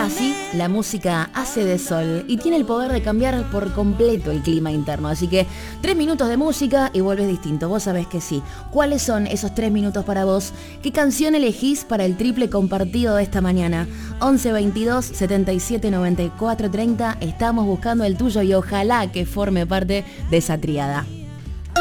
así, la música hace de sol y tiene el poder de cambiar por completo el clima interno. Así que 3 minutos de música y vuelves distinto. Vos sabés que sí. ¿Cuáles son esos 3 minutos para vos? ¿Qué canción elegís para el triple compartido de esta mañana? 11 22 77 94 30. Estamos buscando el tuyo y ojalá que forme parte de esa triada.